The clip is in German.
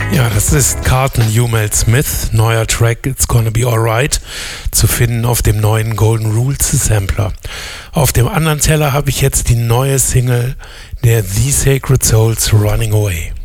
Ja, das ist Carlton Humel Smith, neuer Track It's Gonna Be Alright, zu finden auf dem neuen Golden Rules Sampler. Auf dem anderen Teller habe ich jetzt die neue Single der The Sacred Souls Running Away.